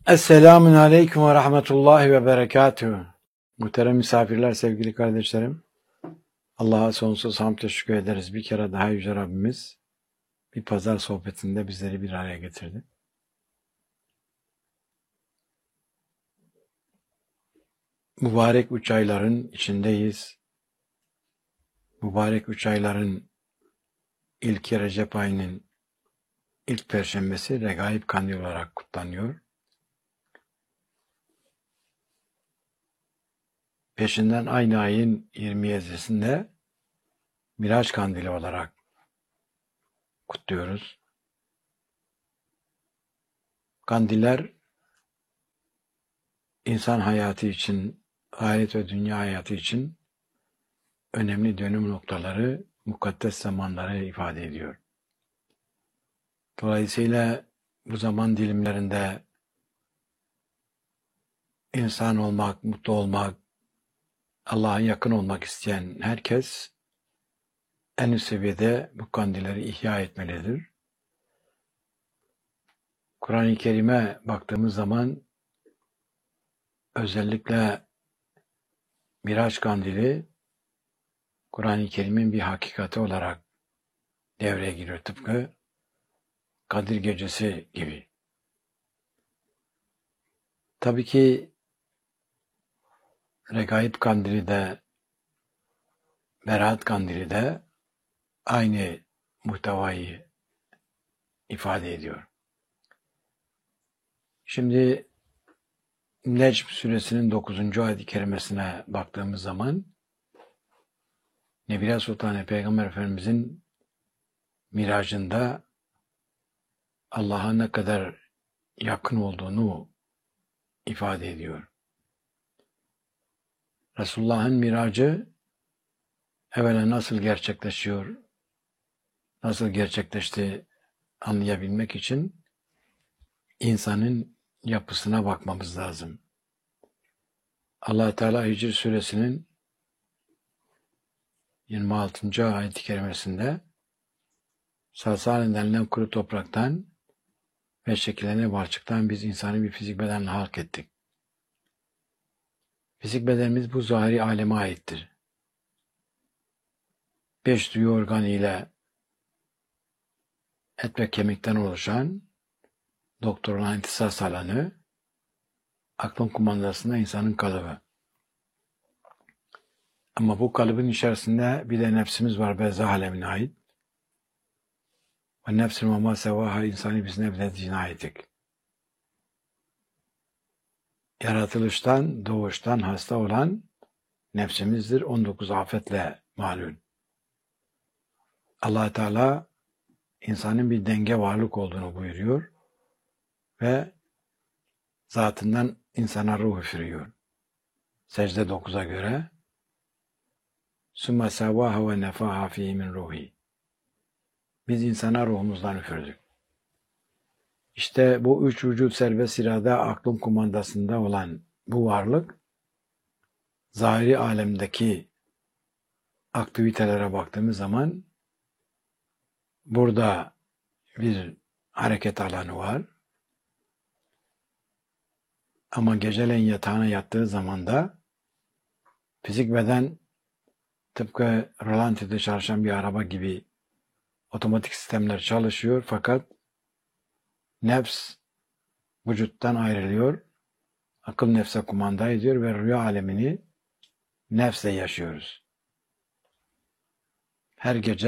Esselamun Aleyküm ve Rahmetullahi ve Berekatühü. Muhterem misafirler, sevgili kardeşlerim. Allah'a sonsuz hamd teşekkür ederiz. Bir kere daha Yüce Rabbimiz bir pazar sohbetinde bizleri bir araya getirdi. Mübarek 3 ayların içindeyiz. Mübarek 3 ayların ilk Recep ayının ilk perşembesi Regaib Kandili olarak kutlanıyor. Peşinden aynı ayın 27'sinde Miraç Kandili olarak kutluyoruz. Kandiller insan hayatı için, ahiret ve dünya hayatı için önemli dönüm noktaları, mukaddes zamanları ifade ediyor. Dolayısıyla bu zaman dilimlerinde insan olmak, mutlu olmak, Allah'a yakın olmak isteyen herkes en üst seviyede bu kandilleri ihya etmelidir. Kur'an-ı Kerim'e baktığımız zaman özellikle Miraç Kandili Kur'an-ı Kerim'in bir hakikati olarak devreye giriyor. Tıpkı Kadir Gecesi gibi. Tabii ki Regaib Kandili de Berat Kandili de aynı muhtevayı ifade ediyor. Şimdi Necm suresinin 9. ayet-i kerimesine baktığımız zaman Nebiye Sultan Peygamber Efendimizin miracında Allah'a ne kadar yakın olduğunu ifade ediyor. Resulullah'ın miracı evvela nasıl gerçekleşiyor, nasıl gerçekleşti anlayabilmek için insanın yapısına bakmamız lazım. Allah Teala Hicr suresinin 26. ayet-i kerimesinde salsalen denilen kuru topraktan ve şekillenen balçıktan biz insanı bir fizik bedenle halk ettik. Fizik bedenimiz bu zahiri aleme aittir. 5 duyu organı ile et ve kemikten oluşan doktorun ihtisas alanı, aklın kumandasında insanın kalıbı. Ama bu kalıbın içerisinde bir de nefsimiz var berzah alemine ait. Ve nefsin ve ma sevaha insanı biz nefsine aittik. Yaratılıştan, doğuştan hasta olan nefsimizdir. 19 afetle malul. Allah Teala insanın bir denge varlık olduğunu buyuruyor ve zatından insana ruh üfürüyor. Secde 9'a göre sümme sevâhe ve nefâhâ fîhî min ruhi. Biz insana ruhumuzdan üfürdük. İşte bu üç vücut serbest irade aklın kumandasında olan bu varlık zahiri alemdeki aktivitelere baktığımız zaman burada bir hareket alanı var. Ama geceleyin yatağına yattığı zaman da fizik beden tıpkı rolantide çalışan bir araba gibi otomatik sistemler çalışıyor fakat nefs vücuttan ayrılıyor. Akıl nefse kumanda ediyor ve rüya alemini nefsle yaşıyoruz. Her gece